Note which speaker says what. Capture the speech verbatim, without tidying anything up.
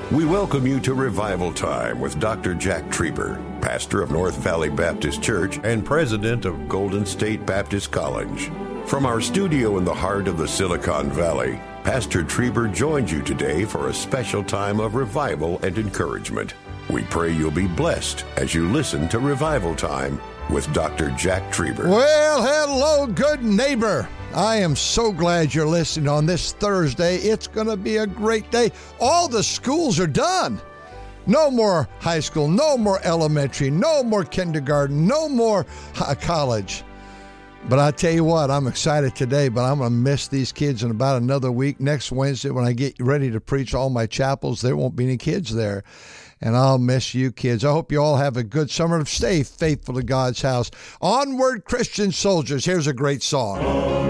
Speaker 1: We welcome you to Revival Time with Doctor Jack Trieber, pastor of North Valley Baptist Church and president of Golden State Baptist College. From our studio in the heart of the Silicon Valley, Pastor Trieber joins you today for a special time of revival and encouragement. We pray you'll be blessed as you listen to Revival Time with Doctor Jack Trieber.
Speaker 2: Well, hello, good neighbor. I am so glad you're listening on this Thursday. It's going to be a great day. All the schools are done. No more high school, no more elementary, no more kindergarten, no more college. But I tell you what, I'm excited today, but I'm going to miss these kids in about another week. Next Wednesday, when I get ready to preach all my chapels, there won't be any kids there. And I'll miss you kids. I hope you all have a good summer. Stay faithful to God's house. Onward, Christian soldiers. Here's a great song.